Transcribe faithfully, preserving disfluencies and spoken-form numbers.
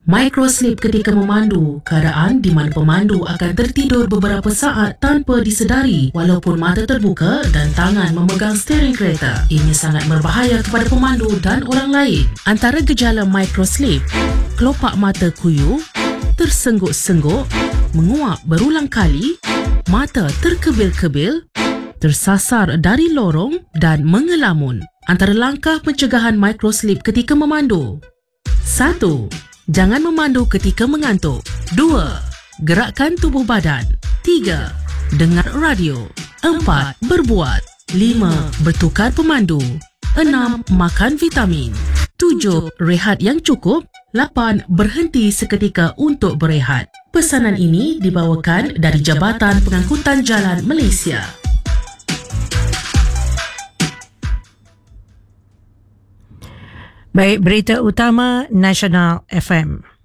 Microslip ketika memandu, keadaan di mana pemandu akan tertidur beberapa saat tanpa disedari walaupun mata terbuka dan tangan memegang steering kereta. Ini sangat berbahaya kepada pemandu dan orang lain. Antara gejala microslip, kelopak mata kuyu, tersengguk-sengguk, menguap berulang kali, mata terkebil-kebil, tersasar dari lorong dan mengelamun. Antara langkah pencegahan microslip ketika memandu. satu. Jangan memandu ketika mengantuk. Dua. Gerakkan tubuh badan. Tiga. Dengar radio. Empat. Berbuat. Lima. Bertukar pemandu. Enam. Makan vitamin. Tujuh. Rehat yang cukup. Lapan. Berhenti seketika untuk berehat. Pesanan ini dibawakan dari Jabatan Pengangkutan Jalan Malaysia. Baik, berita utama Nasional F M.